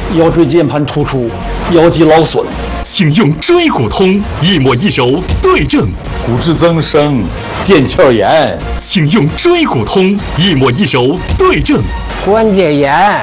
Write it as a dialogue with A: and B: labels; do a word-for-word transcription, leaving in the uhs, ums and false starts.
A: 腰椎间盘突出，腰肌劳损，
B: 请用椎骨通一抹一揉对症。
C: 骨质增生、腱鞘炎，
B: 请用椎骨通一抹一揉对症。
D: 关节炎。